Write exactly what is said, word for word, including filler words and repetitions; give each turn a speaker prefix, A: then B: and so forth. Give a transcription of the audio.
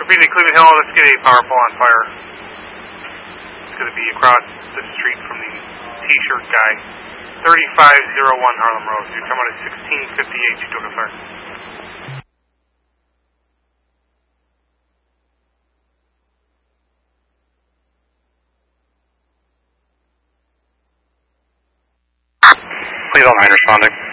A: Repeating Cleveland Hill, let's get a power pole on fire. It's going to be across the street from the T-shirt guy. thirty-five oh one Harlem Road. You're talking about a sixteen fifty-eight Utica fire.
B: Please all nine responding.